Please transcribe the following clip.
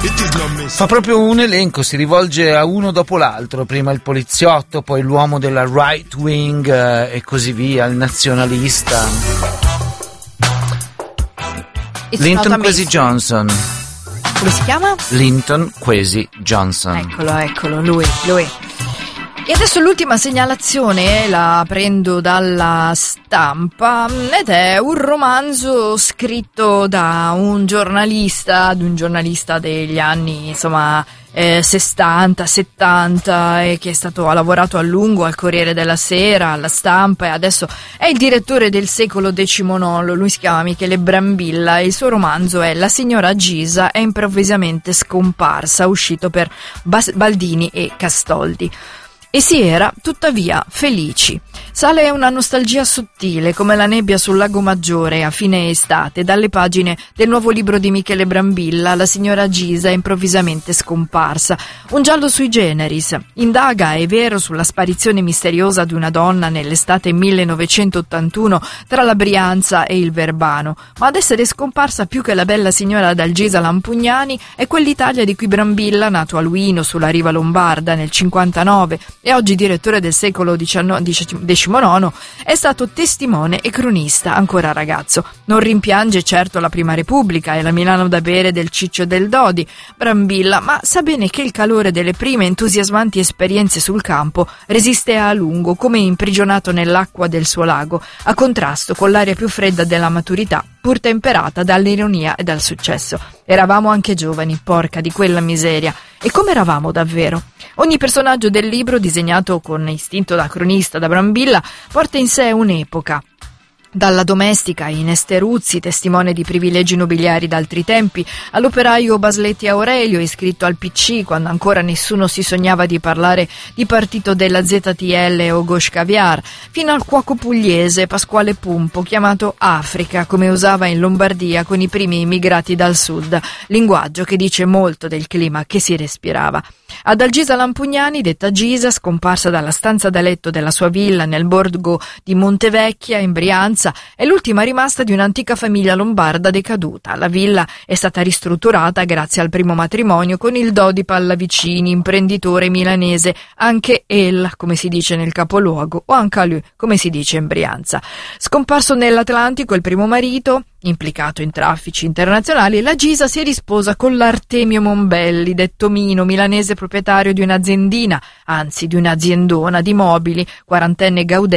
Fa proprio un elenco, si rivolge a uno dopo l'altro, prima il poliziotto, poi l'uomo della right wing e così via, il nazionalista. Linton Kwesi Johnson. Come si chiama? Linton Kwesi Johnson. Eccolo, lui. E adesso l'ultima segnalazione la prendo dalla Stampa ed è un romanzo scritto da un giornalista degli anni, insomma, 60, 70 e che ha lavorato a lungo al Corriere della Sera, alla Stampa e adesso è il direttore del Secolo XIX. Lui si chiama Michele Brambilla e il suo romanzo è La signora Gisa è improvvisamente scomparsa, uscito per Baldini e Castoldi. E si era, tuttavia, felici. Sale una nostalgia sottile, come la nebbia sul lago Maggiore a fine estate, dalle pagine del nuovo libro di Michele Brambilla, La signora Gisa è improvvisamente scomparsa. Un giallo sui generis. Indaga, è vero, sulla sparizione misteriosa di una donna nell'estate 1981 tra la Brianza e il Verbano. Ma ad essere scomparsa più che la bella signora d'Algisa Lampugnani è quell'Italia di cui Brambilla, nato a Luino, sulla riva lombarda, nel 59, e oggi direttore del Secolo XIX, è stato testimone e cronista ancora ragazzo. Non rimpiange certo la Prima Repubblica e la Milano da bere del Ciccio del Dodi, Brambilla, ma sa bene che il calore delle prime entusiasmanti esperienze sul campo resiste a lungo, come imprigionato nell'acqua del suo lago, a contrasto con l'aria più fredda della maturità, pur temperata dall'ironia e dal successo. Eravamo anche giovani, porca di quella miseria. E come eravamo davvero? Ogni personaggio del libro, disegnato con istinto da cronista da Brambilla, porta in sé un'epoca. Dalla domestica Ines Teruzzi, testimone di privilegi nobiliari d'altri tempi, all'operaio Basletti Aurelio, iscritto al PC quando ancora nessuno si sognava di parlare di partito della ZTL o Gauche Caviar, fino al cuoco pugliese Pasquale Pumpo, chiamato Africa, come usava in Lombardia con i primi immigrati dal sud, linguaggio che dice molto del clima che si respirava. Ad Algisa Lampugnani, detta Gisa, scomparsa dalla stanza da letto della sua villa nel borgo di Montevecchia, in Brianza, è l'ultima rimasta di un'antica famiglia lombarda decaduta. La villa è stata ristrutturata grazie al primo matrimonio con il Dodi Pallavicini, imprenditore milanese, anche el, come si dice nel capoluogo, o anche lui, come si dice in Brianza. Scomparso nell'Atlantico il primo marito, implicato in traffici internazionali, la Gisa si risposa con l'Artemio Mombelli, detto Mino, milanese proprietario di un'aziendina, anzi di un'aziendona di mobili, quarantenne gaudente